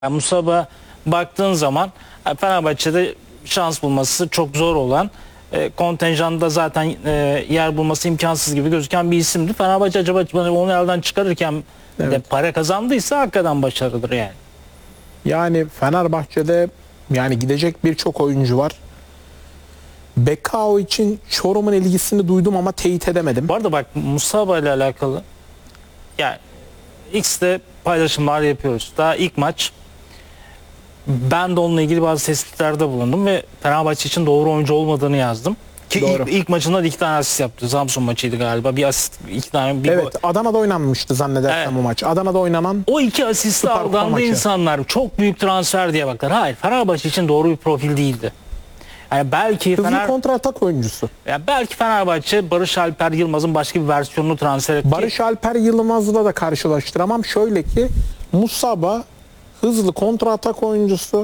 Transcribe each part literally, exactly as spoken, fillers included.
Yani Musab'a baktığın zaman Fenerbahçe'de şans bulması çok zor olan, e, kontenjanda zaten e, yer bulması imkansız gibi gözüken bir isimdi. Fenerbahçe acaba onu elden çıkarırken Evet. de para kazandıysa hakikaten başarılıdır yani. Yani Fenerbahçe'de yani gidecek birçok oyuncu var. Bekao için Çorum'un ilgisini duydum ama teyit edemedim. Bu arada bak, Musaba ile alakalı yani X'te paylaşımlar yapıyoruz. Daha ilk maç ben de onunla ilgili bazı tespitlerde bulundum ve Fenerbahçe için doğru oyuncu olmadığını yazdım. Ki Doğru. ilk, ilk maçında iki tane asist yaptı. Samsun maçıydı galiba. Bir asist, iki tane. Bir Evet, gol. Adana'da oynanmıştı zannedersem Evet. bu maç. Adana'da oynanan O iki asisti Süper Kupa aldandı maçı. insanlar. Çok büyük transfer diye baktılar. Hayır, Fenerbahçe için doğru bir profil değildi. Yani belki hızlı Fener, kontratak oyuncusu. yani belki Fenerbahçe Barış Alper Yılmaz'ın başka bir versiyonunu transfer etti. Barış Alper Yılmaz'la da karşılaştıramam. Şöyle ki Musaba hızlı kontratak oyuncusu,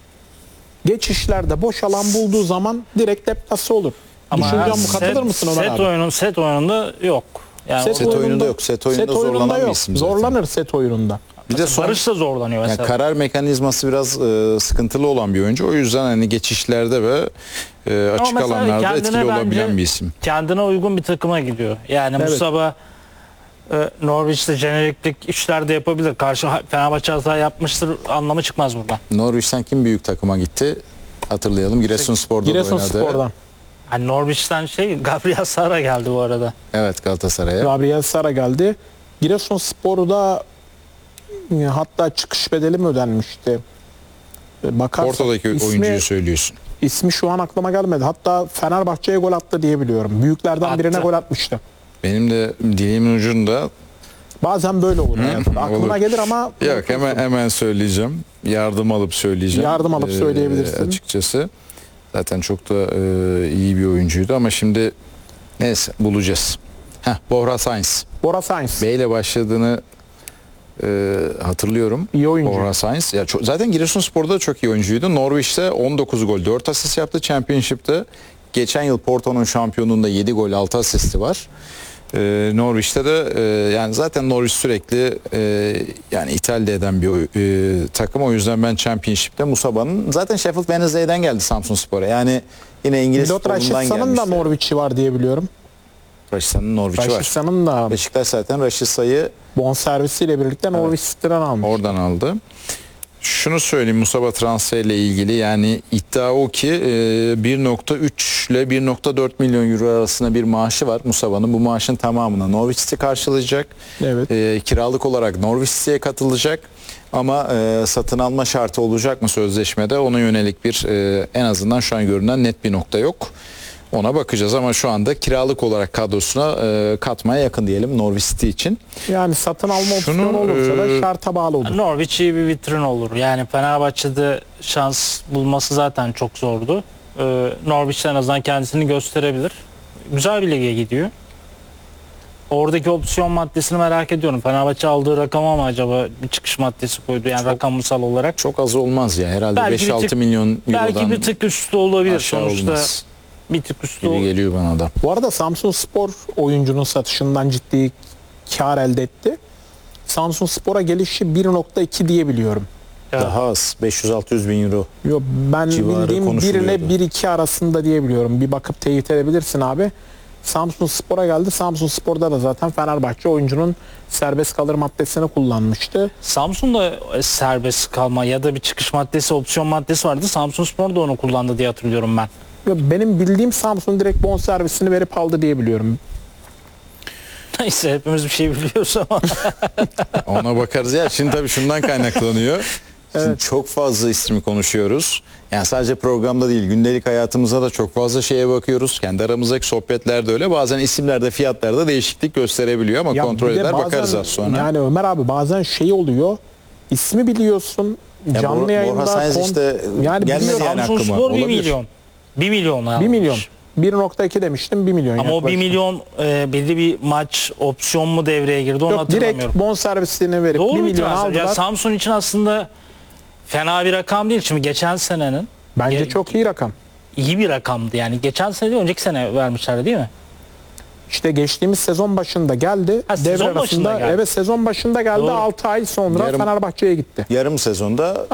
geçişlerde boş alan bulduğu zaman direkt deplase olur. Düşüncem bu, katılır set, mısın Ömer set abi? oyunun set oyununda yok. Yani Set, Set oyununda yok. Set oyununda zorlanan bir isim zaten. Zorlanır set oyununda. Bir de son, Barış da zorlanıyor yani mesela. karar mekanizması biraz e, sıkıntılı olan bir oyuncu. O yüzden hani geçişlerde ve e, açık Ama mesela alanlarda kendine etkili olabilen bence bir isim. Kendine uygun bir takıma gidiyor. Yani Evet. Musaba e, Norwich'te jeneriklik işler de yapabilir. Karşı Fenerbahçe hata yapmıştır, anlamı çıkmaz buradan. Norwich'ten kim büyük takıma gitti? Hatırlayalım. Giresunspor'da da oynadı. Giresunspor'dan. Yani Norwich'ten şey Gabriel Sara geldi bu arada. Evet, Galatasaray'a. Gabriel Sara geldi. Giresunspor'da e, hatta çıkış bedeli mi ödenmişti? E, Bakarsak Porto'daki ismi, oyuncuyu söylüyorsun. ismi şu an aklıma gelmedi. Hatta Fenerbahçe'ye gol attı diye biliyorum. Büyüklerden Attı. birine gol atmıştı. Benim de dilimin ucunda. Bazen böyle olur. hayatında. Aklıma olur. gelir ama Yok, hemen hemen söyleyeceğim. Yardım alıp söyleyeceğim. Yardım alıp söyleyebilirsin. Açıkçası. Zaten çok da e, iyi bir oyuncuydu ama şimdi neyse bulacağız. Heh, Bora Sainz. Bora Sainz. B ile başladığını e, hatırlıyorum. İyi oyuncu. Bora Sainz. Ya çok, zaten Giresunspor'da da çok iyi oyuncuydu. Norwich'te on dokuz gol, dört asist yaptı. Championship'te geçen yıl Porto'nun şampiyonluğunda yedi gol, altı asisti var. Ee, Norwich'te de e, yani zaten Norwich sürekli e, yani ithal de eden bir e, takım. O yüzden ben Championship'te Musaba'nın zaten Sheffield Wednesday'den geldi Samsunspor'a. Yani yine İngiliz Milot futbolundan Rashidsa'nın da gelmişti. Norwich'i var diye biliyorum. Rashidsa'nın Norwich'i var. Rashidsa'nın da Beşiktaş zaten Rashidsa'yı bonservisiyle birlikte Norwich City'den almış. oradan aldı. Şunu söyleyeyim Musaba transferiyle ilgili, yani iddia o ki e, bir nokta üç ile bir nokta dört milyon euro arasında bir maaşı var Musaba'nın. Bu maaşın tamamını Norwich City karşılayacak. Evet. E, kiralık olarak Norwich City'ye katılacak. Ama e, satın alma şartı olacak mı sözleşmede, ona yönelik bir e, en azından şu an görünen net bir nokta yok. Ona bakacağız ama şu anda kiralık olarak kadrosuna e, katmaya yakın diyelim Norwich City için. Yani satın alma Şunu, opsiyonu olursa da e, şarta bağlı olur. Norwich iyi bir vitrin olur. Yani Fenerbahçe'de şans bulması zaten çok zordu. Ee, Norwich en azından kendisini gösterebilir. Güzel bir lige gidiyor. Oradaki opsiyon maddesini merak ediyorum. Fenerbahçe aldığı rakama mı acaba bir çıkış maddesi koydu? Yani Çok- rakamsal olarak. Çok az olmaz ya, herhalde Belki beş bir tık- altı milyon eurodan Belki bir tık üstü olabilir aşağı sonuçta. olmaz Bir tık üstü gibi ol- geliyor bana da. Bu arada Samsunspor oyuncunun satışından ciddi kar elde etti. Samsunspor'a gelişi bir nokta iki diye biliyorum. Evet. Daha az, beş yüz altı yüz bin euro. Yo, ben Civarı bildiğim bir ile konuşuluyordu. bir iki arasında diye biliyorum. Bir bakıp teyit edebilirsin abi. Samsunspor'a geldi. Samsunspor'da da zaten Fenerbahçe oyuncunun serbest kalır maddesini kullanmıştı. Samsun'da e, serbest kalma ya da bir çıkış maddesi, opsiyon maddesi vardı. Samsunspor da onu kullandı diye hatırlıyorum ben. Yo, benim bildiğim Samsun direkt bonservisini verip aldı diye biliyorum. Neyse, hepimiz bir şey biliyoruz ama. Ona bakarız ya. Şimdi tabii şundan kaynaklanıyor. Şimdi çok fazla ismi konuşuyoruz. Yani sadece programda değil, gündelik hayatımıza da çok fazla şeye bakıyoruz. Kendi aramızdaki sohbetlerde öyle. Bazen isimlerde, fiyatlarda değişiklik gösterebiliyor ama Ya kontrol bir de eder bazen- bakarız az sonra. Yani Ömer abi bazen şey oluyor. İsmi biliyorsun. Ya Canlı Bor- yayında Borja Sainz kon- işte yani gelmedi biliyorum, yani aklıma. Samsunspor bir Olabilir. milyon. bir milyon almış. bir milyon. bir nokta iki demiştim bir milyon. Ama o bir yaklaşık. milyon e, belli bir maç opsiyon mu devreye girdi onu Yok, hatırlamıyorum. direkt bonservisini verip Doğru bir bir milyon transfer. aldılar. Ya Samsun için aslında fena bir rakam değil. Şimdi geçen senenin Bence Ya- çok iyi rakam. iyi bir rakamdı. Yani geçen sene değil, önceki sene vermişlerdi değil mi? İşte geçtiğimiz sezon başında geldi. Ha, sezon devre başında arasında geldi. evet sezon başında geldi. Doğru. altı ay sonra Yarım- Fenerbahçe'ye gitti. Yarım sezonda